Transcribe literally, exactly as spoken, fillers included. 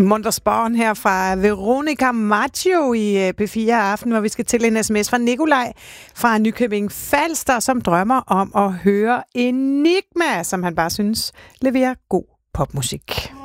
Muntersborn her fra Veronica Maggio i P fire Aften, hvor vi skal til en sms fra Nikolaj fra Nykøbing Falster, som drømmer om at høre Enigma, som han bare synes leverer god popmusik.